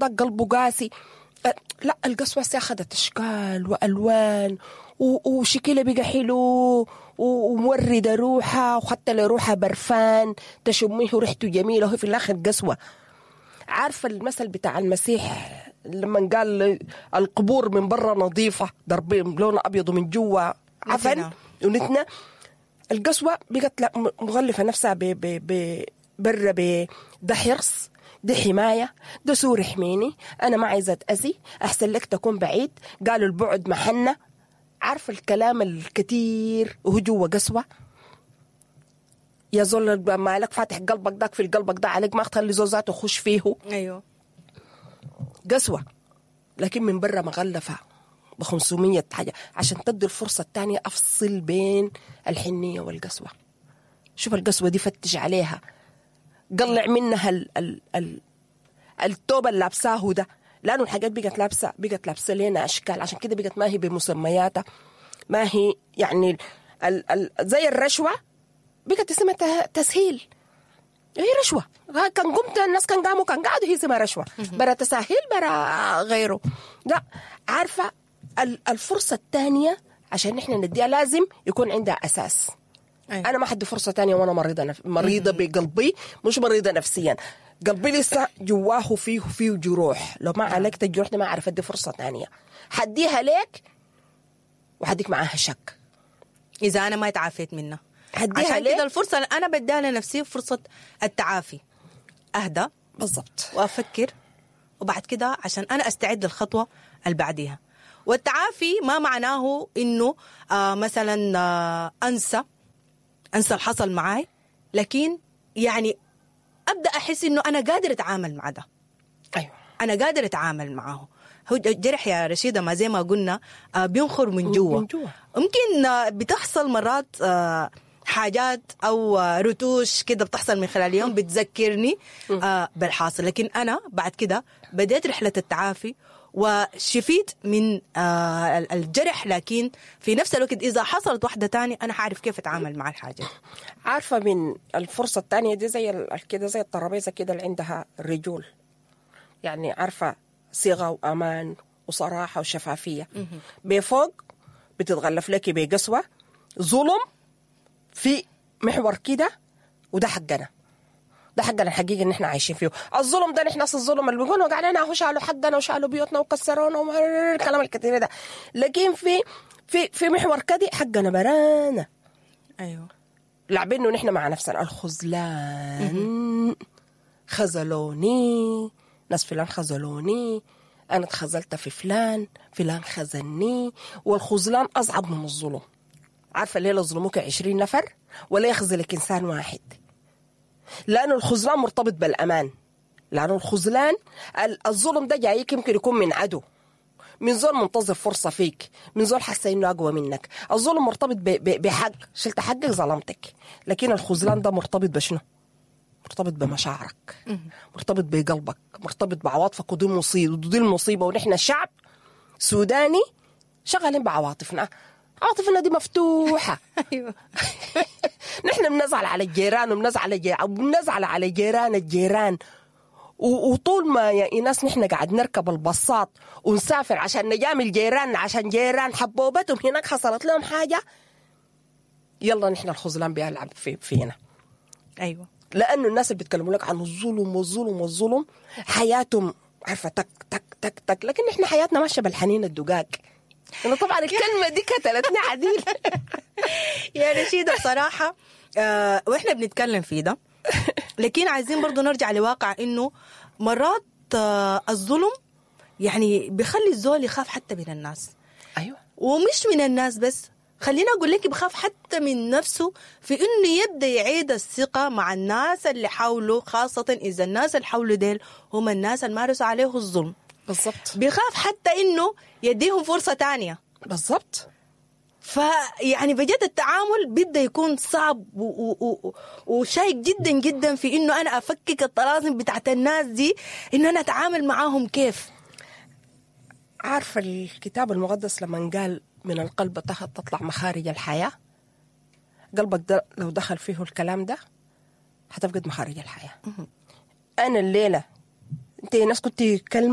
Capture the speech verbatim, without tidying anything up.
ده قلبه قاسي. أه لا، القسوة أخذت أشكال وألوان وشكله بقى حلو وموردة روحها، وحتى لروحها برفان تشميه ريحته جميلة وهي في الآخر قسوة. عارفة المثل بتاع المسيح لما قال القبور من برا نظيفة ضربين لون أبيض ومن جوا عفن ونتنا، القسوة بقت مغلفة نفسها برا ده حرص، ده حماية، ده سور يحميني، أنا ما عايزة أذي، أحسن لك تكون بعيد، قالوا البعد محنة. عارفة الكلام الكتير وهو جوا قسوة. يا زول مالك فاتح قلبك داك في قلبك ده عليك، ما تخلي زول ذاته يخش فيه. أيوه قسوة، لكن من برا مغلفة بخمسمية حاجة عشان تدي الفرصة التانية. أفصل بين الحنية والقسوة. شوف القسوة دي فتش عليها، قلع منها ال ال ال التوبة اللي لابساه ده، لأنه الحاجات بقت لابسة بقت لابسة لنا أشكال. عشان كده بقت ما هي بمسمياتها، ما هي يعني ال ال زي الرشوة بقت اسمها تسهيل. هي رشوة، كان قمت الناس كان قاموا كان قاعدوا، هي اسمها رشوة، برا تسهيل برا غيره. لا، عارفة الفرصة الثانية عشان نحن نديها لازم يكون عندها أساس. أيه. أنا ما حد فرصة تانية وأنا مريضة نف... مريضة بقلبي، مش مريضة نفسيا، قلبي لسه جواه فيه فيه جروح. لو ما عالجت الجروح ده ما أعرف أدي فرصة تانية، حديها ليك وحديك معاها شك إذا أنا ما تعافيت منها. عشان كده الفرصة اللي أنا بديها لنفسي فرصة التعافي، أهدى بالضبط وأفكر، وبعد كده عشان أنا أستعد للخطوة اللي بعديها. والتعافي ما معناه إنه آه مثلا آه أنسى أنسى الحصل معاي، لكن يعني أبدأ أحس إنه أنا قادر أتعامل مع ده. أيوة، أنا قادر أتعامل معه. هو جرح يا رشيدة ما زي ما قلنا آه بينخر من جوا. ممكن آه بتحصل مرات آه حاجات أو آه رتوش كده بتحصل من خلال اليوم بتذكرني آه بالحاصل، لكن أنا بعد كده بديت رحلة التعافي وشفيت من آه الجرح، لكن في نفس الوقت إذا حصلت واحدة تانية أنا حعرف كيف أتعامل مع الحاجة. عارفة من الفرصة التانية دي زي كده زي الترابيزة كده اللي عندها رجول، يعني عارفة صيغة وأمان وصراحة وشفافية. بفوق بتتغلف لك بقسوة ظلم في محور كده، وده حقنا، ده حقنا الحقيقي ان احنا عايشين فيه. الظلم ده نحن اصل الظلم اللي بيقولوا قاعدين اهو شالوا حقنا وشالوا بيوتنا وكسرونا والكلام الكثير ده، لكن في في في محور كده حقنا برانا. ايوه، لعبينه نحن مع نفسنا. الخذلان، خذلوني ناس، فلان خذلوني، انا اتخذلت في فلان، فلان خذلني. والخذلان اصعب من الظلم. عارفه ليه يظلموك عشرين نفر ولا يخذلك انسان واحد؟ لأنه الخذلان مرتبط بالأمان. لأنه الخذلان الظلم ده جايك يمكن يكون من عدو، من زول منتظر فرصة فيك، من زول حاسة إنه أقوى منك. الظلم مرتبط بحق، شلت حقك ظلمتك. لكن الخذلان ده مرتبط بشنو؟ مرتبط بمشاعرك، مرتبط بقلبك، مرتبط بعواطفك. ودي مصيبة، ودي المصيبة. ونحن الشعب سوداني شغالين بعواطفنا. عاطفنا دي مفتوحة. أيوة. نحن بنزعل على الجيران وبنزعل على جيران وبنزعل على جيران الجيران. وطول ما يا ناس نحن قاعد نركب الباصات ونسافر عشان نجامل جيران، عشان جيران حبوبتهم هناك حصلت لهم حاجة، يلا نحن الخذلان بيلعب في فينا. أيوة، لأنه الناس اللي بيتكلموا لك عن الظلم والظلم والظلم حياتهم عارفة تك تك تك تك، لكن نحن حياتنا ماشية بالحنين الدقاق. أنا طبعا الكلمة دي كتلتني عديل. يا رشيدة بصراحة آه وإحنا بنتكلم في ده، لكن عايزين برضو نرجع لواقع إنه مرات آه الظلم يعني بيخلي الزول يخاف حتى من الناس. أيوة، ومش من الناس بس، خلينا أقول لك بخاف حتى من نفسه في إنه يبدأ يعيد الثقة مع الناس اللي حوله، خاصة إذا الناس اللي حوله ديل هم الناس اللي مارسوا عليه الظلم. بالضبط. بيخاف حتى إنه يديهم فرصة تانية. بالضبط. فيعني بجد التعامل بده يكون صعب وشايك جدا جدا في إنه أنا أفكك الطلاسم بتاعت الناس دي، إنه أنا أتعامل معاهم كيف. عارفة الكتاب المقدس لما قال من القلب تطلع مخارج الحياة، قلبك ده لو دخل فيه الكلام ده هتفقد مخارج الحياة. أنا الليلة أنت ناس كنت كلمة